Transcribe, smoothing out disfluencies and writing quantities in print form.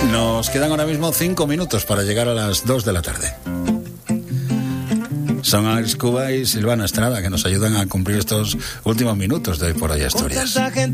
Nos quedan ahora mismo 5 minutos para llegar a las 2 de la tarde. Son Alex Cuba y Silvana Estrada que nos ayudan a cumplir estos últimos minutos de Por Hoy Asturias.